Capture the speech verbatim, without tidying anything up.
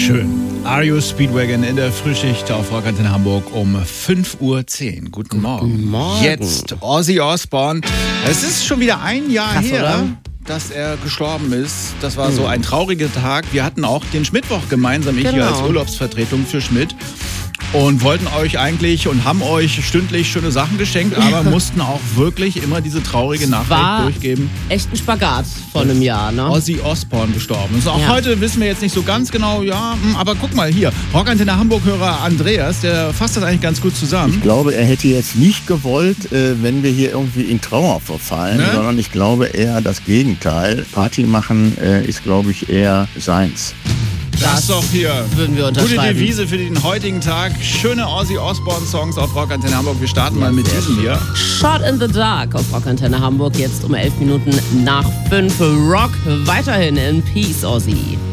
Schön. R E O Speedwagon in der Frühschicht auf Rockantenne Hamburg um fünf Uhr zehn. Guten Morgen. Guten Morgen. Jetzt Ozzy Osbourne. Es ist schon wieder ein Jahr Krass, her, oder? dass er gestorben ist. Das war so ein trauriger Tag. Wir hatten auch den Schmidtwoch gemeinsam, ich hier Genau. als Urlaubsvertretung für Schmidt. Und wollten euch eigentlich und haben euch stündlich schöne Sachen geschenkt, aber mussten auch wirklich immer diese traurige Nachricht War durchgeben. echt ein Spagat vor einem Jahr, ne? Ozzy Osbourne gestorben ist. Auch Ja. heute wissen wir jetzt nicht so ganz genau, ja, hm, aber guck mal hier, Rockantenne Hamburg-Hörer Andreas, der fasst das eigentlich ganz gut zusammen. Ich glaube, er hätte jetzt nicht gewollt, äh, wenn wir hier irgendwie in Trauer verfallen, Ne? sondern ich glaube eher das Gegenteil. Party machen äh, ist, glaube ich, eher seins. Das ist doch hier. Würden wir Gute unterschreiben. Devise für den heutigen Tag. Schöne Ozzy Osbourne-Songs auf Rockantenne Hamburg. Wir starten mal mit diesem hier. Shot in the Dark auf Rockantenne Hamburg, jetzt um elf Minuten nach fünf. Rock weiterhin in Peace, Ozzy.